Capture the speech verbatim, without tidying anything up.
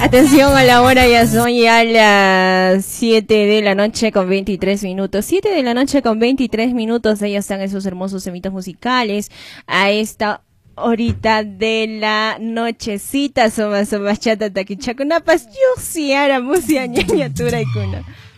Atención a la hora, ya son ya las siete de la noche con veintitrés minutos. siete de la noche con veintitrés minutos. Ellos están esos hermosos semitas musicales a esta horita de la nochecita. Soma, soma, chata, taquichacuna, pas, yusiara, musia, ñañatura y cuna.